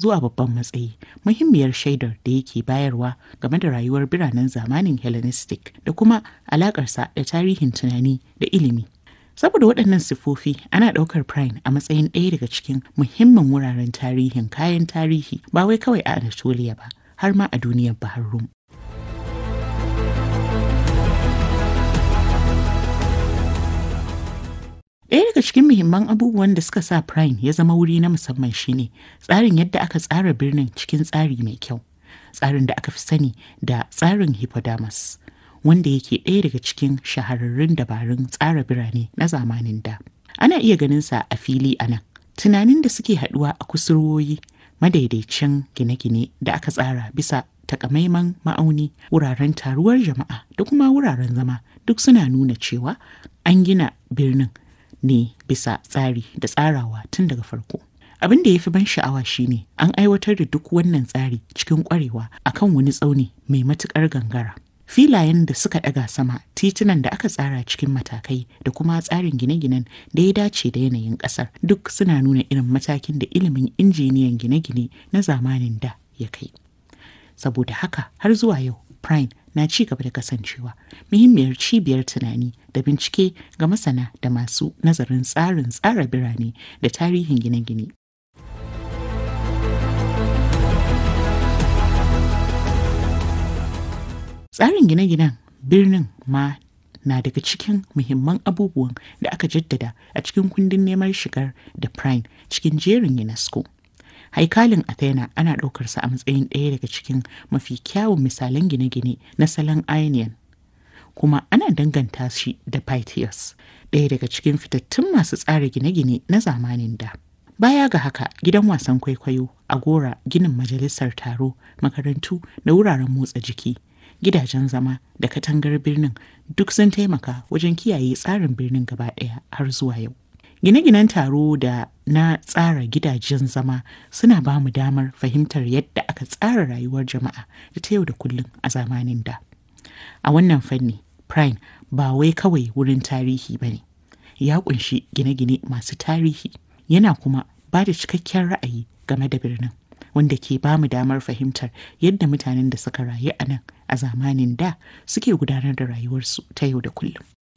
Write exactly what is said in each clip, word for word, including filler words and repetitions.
zuwa babban matsayi, muhimmiyar shaidar da yake bayarwa game da rayuwar biranen zamanin Hellenistic da kuma alakarsa da tarihin tunani da ilimi. Saboda waɗannan siffofi ana ɗaukar Prine a matsayin ɗaya daga cikin muhimmin wuraren tarihin kayan tarihi ba wai kawai a Anatolia ba, har ma a duniyar Bahar Rum. Ɗaya daga cikin muhimman abubuwan da suka sa Prine ya zama wuri na musamman shine tsarin yadda aka tsara birnin cikin tsari mai kyau, tsarin da aka fi sani da tsarin Hippodamus, wanda yake ɗaya daga cikin shahararrun dabarun tsara birane na zamanin da. Ana iya ganin sa a fili a nan. Tunanin da suke haɗuwa a kusurwoyi, madaidaicin gine-gine da aka tsara bisa takamaiman ma'auni, wuraren taruwar jama'a da kuma wuraren zama duk suna nuna cewa an gina birnin ne bisa tsari da tsarawa tun daga farko. Abin da ya fi ban sha'awa shine an aiwatar da duk wannan tsari cikin ƙwarewa akan wani tsauni mai matuƙar gangara. Filayen da suka ɗaga sama, titunan da aka tsara cikin matakai da kuma tsarin gine-ginen da ya dace da yanayin ƙasar duk suna nuna irin matakin da ilimin injiniyan gine-gine na zamanin da ya kai. Saboda haka har zuwa yau Prine na ci gaba da kasancewa muhimmiyar cibiyar tunani da bincike ga masana da masu nazarin tsarin tsara birane da tarihin gine-gine. Tsarin gine-ginen birnin ma na daga cikin muhimman abubuwan da aka jaddada a cikin kundin neman shigar da Prine cikin jerin UNESCO. Haikalin Athena ana ɗaukarsa a matsayin ɗaya daga cikin mafi kyawun misalan gine-gine na salon Ionian, kuma ana danganta shi da Pythias, ɗaya daga cikin fitattun masu tsara gine-gine na zamanin da. Baya ga haka, gidan wasan kwaikwayo, agora, ginin majalisar taro, makarantu da wuraren motsa jiki, gidajen zama da katangar birnin duk sun taimaka wajen kiyaye tsarin birnin gaba ɗaya har zuwa yau. Gine-ginen taro da na tsara gidajen zama suna ba mu damar fahimtar yadda aka tsara rayuwar jama'a da ta yau da kullum a zamanin da. A wannan fanni, Prine ba wai kawai wurin tarihi ba ne, ya ƙunshi gine-gine masu tarihi, yana kuma ba da cikakken ra'ayi game da birnin, wanda ke ba mu damar fahimtar yadda mutanen da suka rayu a nan a zamanin da suke gudanar da rayuwarsu ta yau da kullum.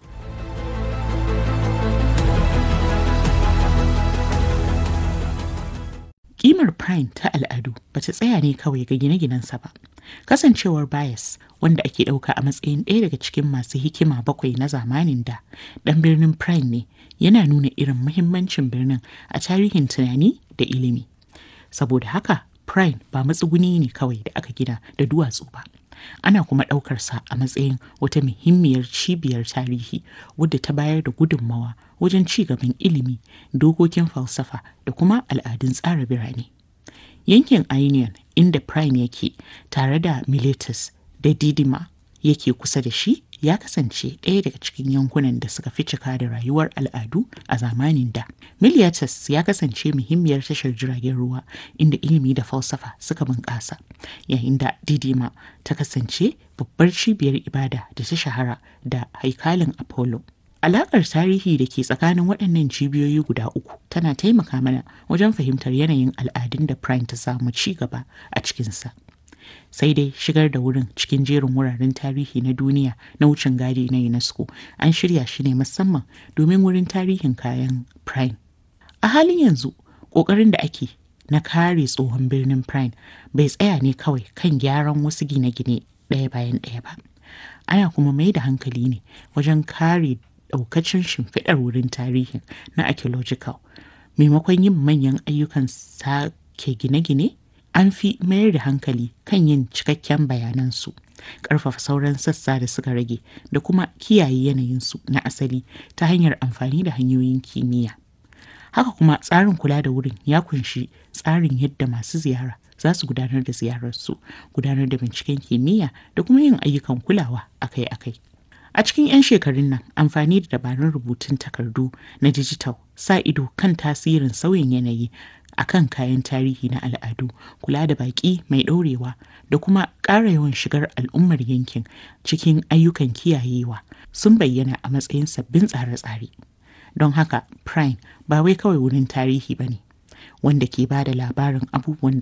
Ƙimar Prine ta al'adu ba ta tsaya ne kawai ga gine-ginensa ba. Kasancewar Bias, wanda ake ɗauka a matsayin ɗaya daga cikin masu hikima bakwai na zamanin da, ɗan birnin Prine ne, yana nuna irin muhimmancin birnin a tarihin tunani da ilimi. Saboda haka, Prine ba matsuguni ne kawai da aka gina da duwatsu ba. Ana kuma ɗaukarsa a matsayin wata muhimmiyar cibiyar tarihi wadda ta bayar da gudunmawa wajen ci gaban ilimi, dokokin falsafa da kuma al'adun tsara birane. Yankin Ionian, inda Prine yake tare da Miletus da Didima yake kusa da shi, ya kasance ɗaya daga cikin yankunan da suka fi cika da rayuwar al'adu a zamanin da. Miletus ya kasance muhimmiyar tashar jiragen ruwa inda ilimi da falsafa suka bunƙasa, yayin da Didima ta kasance babbar cibiyar ibada da ta shahara da haikalin Apollo. Alaƙar tarihi da ke tsakanin waɗannan cibiyoyi guda uku tana taimaka mana wajen fahimtar yanayin al'adun da Prine ta samu ci gaba a cikinsa. Sai dai shigar da wurin cikin jerin wuraren tarihi na duniya na wucin gadi na UNESCO an shirya shi ne musamman domin wurin tarihin kayan Prine. A halin yanzu, ƙoƙarin da ake na kare tsohon birnin Prine bai tsaya ne kawai kan gyaran wasu gine-gine ɗaya bayan ɗaya ba. Ana kuma mai da hankali ne wajen kare ɗaukacin shimfiɗar wurin tarihin na archaeological. Maimakon yin manyan ayyukan sake gine-gine, an fi mayar da hankali kan yin cikakken bayanansu, ƙarfafa sauran sassa da suka rage da kuma kiyaye yanayinsu na asali ta hanyar amfani da hanyoyin kimiyya. Haka kuma tsarin kula da wurin ya kunshi tsarin yadda masu ziyara za su gudanar da ziyararsu, gudanar da binciken kimiyya da kuma yin ayyukan kulawa akai-akai. A cikin 'yan shekarun nan, amfani da dabarun rubutun takardu na dijital, sa ido kan tasirin sauyin yanayi a kan kayan tarihi na al'adu, kula da baƙi mai ɗorewa da kuma ƙara yawan shigar al'ummar yankin cikin ayyukan kiyayewa sun bayyana a matsayin sabbin tsare-tsare. Don haka, Prine ba wai kawai wurin tarihi ba ne, wanda ke ba da labarin abubuwan da